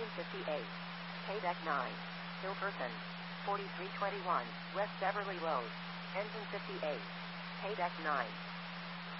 Engine 58. K-Deck 9. Hill person. 4321, West Beverly Road. Engine 58. K-Deck 9.